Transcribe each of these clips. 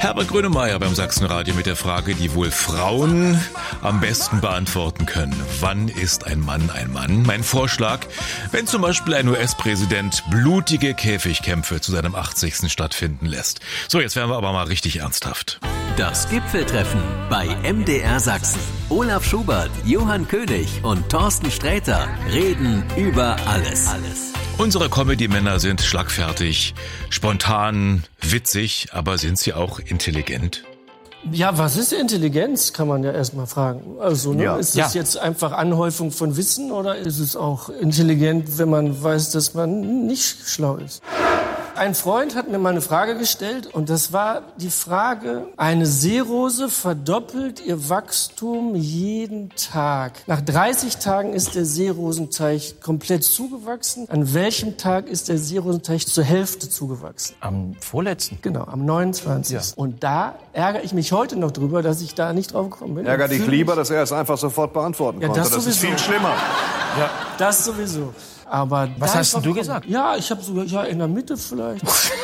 Herbert Grönemeyer beim Sachsenradio mit der Frage, die wohl Frauen am besten beantworten können. Wann ist ein Mann ein Mann? Mein Vorschlag, wenn zum Beispiel ein US-Präsident blutige Käfigkämpfe zu seinem 80. stattfinden lässt. So, jetzt werden wir aber mal richtig ernsthaft. Das Gipfeltreffen bei MDR Sachsen. Olaf Schubert, Johann König und Thorsten Sträter reden über alles. Unsere Comedy-Männer sind schlagfertig, spontan, witzig, aber sind sie auch intelligent? Ja, was ist Intelligenz, kann man ja erstmal fragen. Also, ist es jetzt einfach Anhäufung von Wissen oder ist es auch intelligent, wenn man weiß, dass man nicht schlau ist? Ein Freund hat mir mal eine Frage gestellt und das war die Frage, eine Seerose verdoppelt ihr Wachstum jeden Tag. Nach 30 Tagen ist der Seerosenteich komplett zugewachsen. An welchem Tag ist der Seerosenteich zur Hälfte zugewachsen? Am vorletzten. Genau, am 29. Ja. Und da ärgere ich mich heute noch drüber, dass ich da nicht drauf gekommen bin. Ärger dich lieber, dass er es einfach sofort beantworten konnte. Das ist viel schlimmer. Ja, das sowieso. Aber was hast du gesagt? Ja, ich habe sogar in der Mitte vielleicht.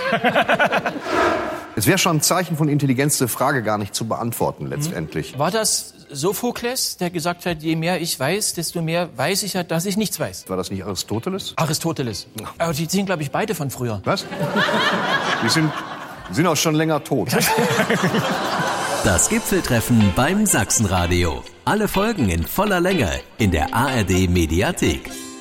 Es wäre schon ein Zeichen von Intelligenz, diese Frage gar nicht zu beantworten letztendlich. War das Sophokles, der gesagt hat, je mehr ich weiß, desto mehr weiß ich ja, dass ich nichts weiß? War das nicht Aristoteles? Aristoteles. Aber die sind, glaube ich, beide von früher. Was? Die sind auch schon länger tot. Das Gipfeltreffen beim Sachsenradio. Alle Folgen in voller Länge in der ARD Mediathek.